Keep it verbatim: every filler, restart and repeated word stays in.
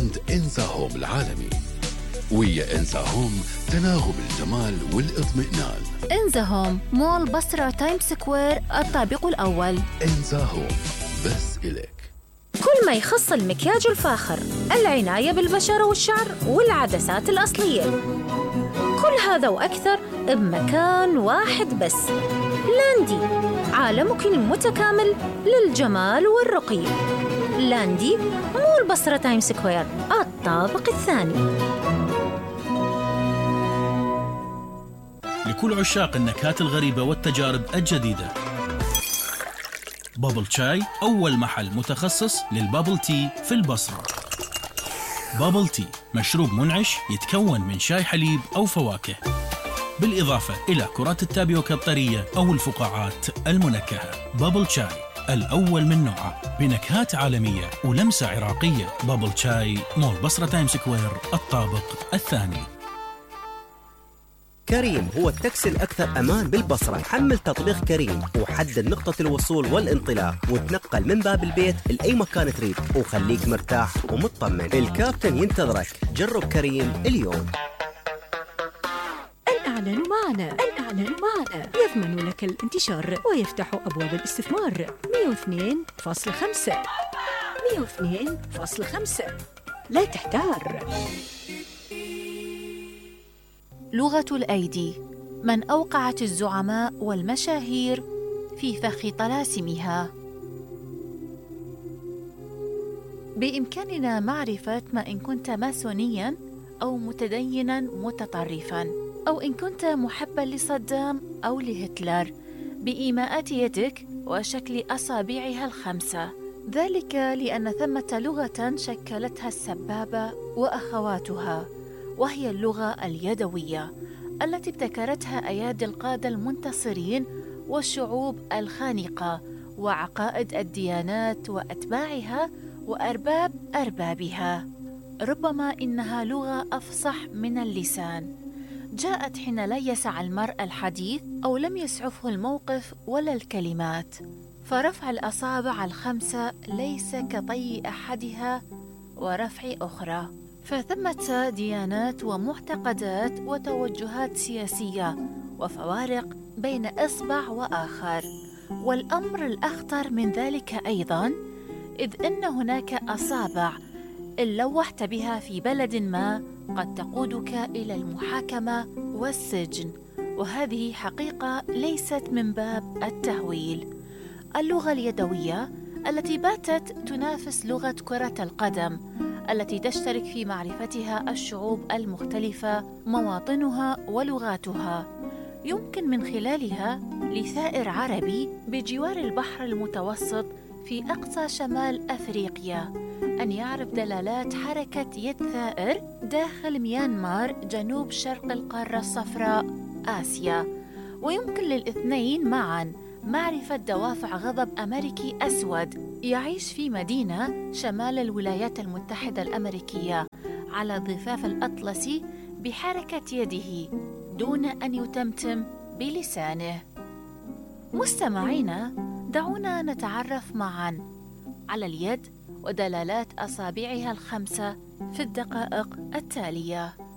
براند إنزا هوم العالمي. ويا إنزا هوم تناغم الجمال والاطمئنان. إنزا هوم مول بصرة تايم سكوير الطابق الأول. إنزا هوم بس إليك. كل ما يخص المكياج الفاخر، العناية بالبشرة والشعر والعدسات الأصلية، كل هذا وأكثر بمكان واحد بس. لاندي، عالمك المتكامل للجمال والرقي. لاندي مول بصرة تايم سكوير الطابق الثاني. لكل عشاق النكهات الغريبة والتجارب الجديدة، بابل شاي أول محل متخصص للبابل تي في البصرة. بابل تي مشروب منعش يتكون من شاي حليب أو فواكه، بالإضافة إلى كرات التابيوكا الطرية أو الفقاعات المنكهة. بابل شاي الأول من نوعه بنكهات عالمية ولمسة عراقية. بابل شاي مول بصرة تايم سكوير الطابق الثاني. كريم هو التاكسي الأكثر أمان بالبصرة. حمل تطبيق كريم وحدد نقطة الوصول والانطلاق وتنقل من باب البيت لأي مكان تريد وخليك مرتاح ومطمن. الكابتن ينتظرك. جرب كريم اليوم. الإعلان معنا الإعلان معنا يضمن لك الانتشار ويفتح أبواب الاستثمار. مئة واثنين فاصلة خمسة مئة واثنين فاصلة خمسة. لا تحتار. لغة الأيدي، من أوقعت الزعماء والمشاهير في فخ طلاسمها. بإمكاننا معرفة ما إن كنت ماسونياً أو متديناً متطرفاً، أو إن كنت محباً لصدام أو لهتلر بإيماءات يدك وشكل أصابعها الخمسة. ذلك لأن ثمة لغة شكلتها السبابة وأخواتها، وهي اللغة اليدوية التي ابتكرتها أيادي القادة المنتصرين والشعوب الخانقة وعقائد الديانات وأتباعها وأرباب أربابها. ربما إنها لغة أفصح من اللسان، جاءت حين لا يسع المرء الحديث أو لم يسعفه الموقف ولا الكلمات، فرفع الأصابع الخمسة ليس كطي أحدها ورفع أخرى. فثمة ديانات ومعتقدات وتوجهات سياسية وفوارق بين إصبع وآخر. والأمر الأخطر من ذلك أيضاً إذ أن هناك أصابع إن لوحت بها في بلد ما قد تقودك إلى المحاكمة والسجن، وهذه حقيقة ليست من باب التهويل. اللغة اليدوية التي باتت تنافس لغة كرة القدم التي تشترك في معرفتها الشعوب المختلفة مواطنها ولغاتها، يمكن من خلالها لثائر عربي بجوار البحر المتوسط في أقصى شمال أفريقيا أن يعرف دلالات حركة يد ثائر داخل ميانمار جنوب شرق القارة الصفراء آسيا. ويمكن للاثنين معاً معرفة دوافع غضب أمريكي أسود يعيش في مدينة شمال الولايات المتحدة الأمريكية على الضفاف الأطلسي بحركة يده دون أن يتمتم بلسانه. مستمعينا، دعونا نتعرف معاً على اليد ودلالات أصابعها الخمسة في الدقائق التالية.